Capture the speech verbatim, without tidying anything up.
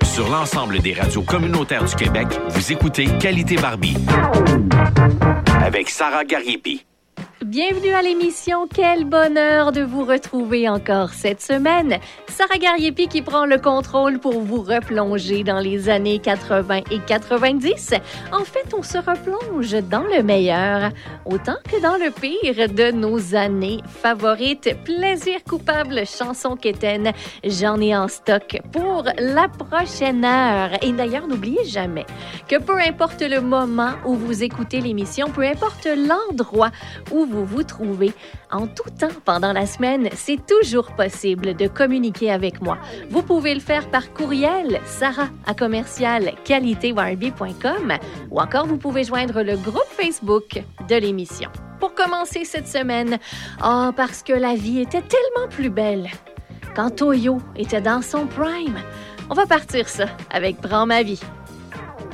Sur l'ensemble des radios communautaires du Québec, vous écoutez Qualité Barbie avec Sarah Gariepi. Bienvenue à l'émission. Quel bonheur de vous retrouver encore cette semaine. Sarah Gariepi qui prend le contrôle pour vous replonger dans les années quatre-vingts et quatre-vingt-dix. En fait, on se replonge dans le meilleur, autant que dans le pire de nos années favorites. Plaisir coupable, chanson quétaine, j'en ai en stock pour la prochaine heure. Et d'ailleurs, n'oubliez jamais que peu importe le moment où vous écoutez l'émission, peu importe l'endroit où vous vous trouvez, en tout temps pendant la semaine, c'est toujours possible de communiquer avec moi. Vous pouvez le faire par courriel, sarah à commercial qualité barbie point com, ou encore vous pouvez joindre le groupe Facebook de l'émission. Pour commencer cette semaine, oh, parce que la vie était tellement plus belle quand Toyo était dans son prime. On va partir ça avec Prends ma vie